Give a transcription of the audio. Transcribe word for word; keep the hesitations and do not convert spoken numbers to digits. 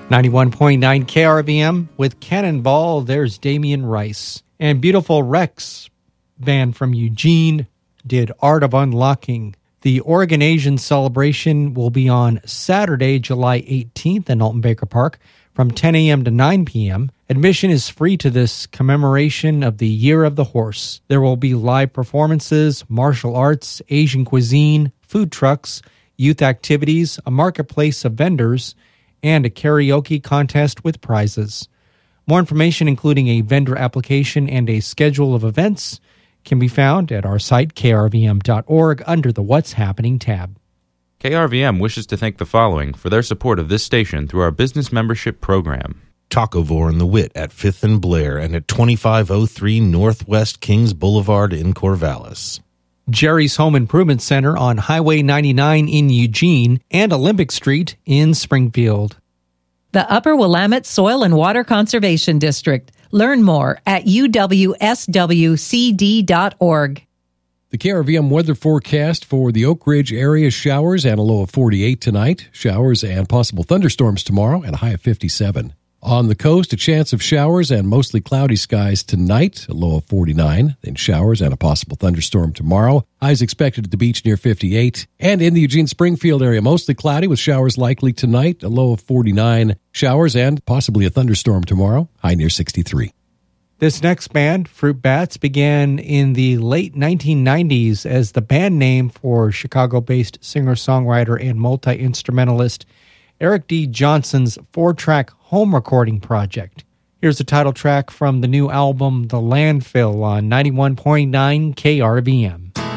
ninety-one point nine K R V M with Cannonball, there's Damian Rice. And Beautiful Rex, band from Eugene, did Art of Unlocking. The Oregon Asian celebration will be on Saturday, July eighteenth in Alton Baker Park from ten a.m. to nine p.m. Admission is free to this commemoration of the Year of the Horse. There will be live performances, martial arts, Asian cuisine, food trucks, youth activities, a marketplace of vendors, and a karaoke contest with prizes. More information, including a vendor application and a schedule of events, can be found at our site, K R V M dot org, under the What's Happening tab. K R V M wishes to thank the following for their support of this station through our business membership program. Tacovore and the Wit at fifth and Blair and at twenty-five oh three Northwest Kings Boulevard in Corvallis. Jerry's Home Improvement Center on Highway ninety-nine in Eugene and Olympic Street in Springfield. The Upper Willamette Soil and Water Conservation District. Learn more at U W S W C D dot org. The K R V M weather forecast for the Oak Ridge area: showers and a low of forty-eight tonight. Showers and possible thunderstorms tomorrow and a high of fifty-seven. On the coast, a chance of showers and mostly cloudy skies tonight, a low of forty-nine. Then showers and a possible thunderstorm tomorrow. Highs expected at the beach near fifty-eight. And in the Eugene-Springfield area, mostly cloudy with showers likely tonight, a low of forty-nine. Showers and possibly a thunderstorm tomorrow, high near sixty-three. This next band, Fruit Bats, began in the late nineteen nineties as the band name for Chicago-based singer-songwriter and multi-instrumentalist Eric D. Johnson's four-track home recording project. Here's the title track from the new album, The Landfill, on ninety-one point nine K R V M.